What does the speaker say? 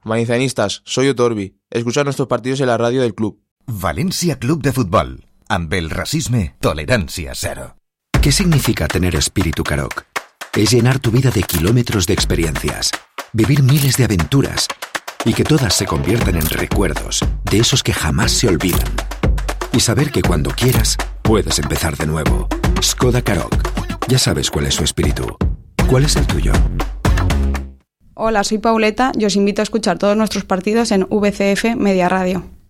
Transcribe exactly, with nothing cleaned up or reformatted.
Valencianistas, soy Otorbi. Escuchar nuestros partidos en la radio del club. València Club de Futbol. Amb el racisme, tolerancia cero. ¿Qué significa tener espíritu Karoq? Es llenar tu vida de kilómetros de experiencias, vivir miles de aventuras y que todas se conviertan en recuerdos de esos que jamás se olvidan. Y saber que cuando quieras, puedes empezar de nuevo. Skoda Karoq. Ya sabes cuál es su espíritu. ¿Cuál es el tuyo? Hola, soy Pauleta y os invito a escuchar todos nuestros partidos en V C F Media Radio.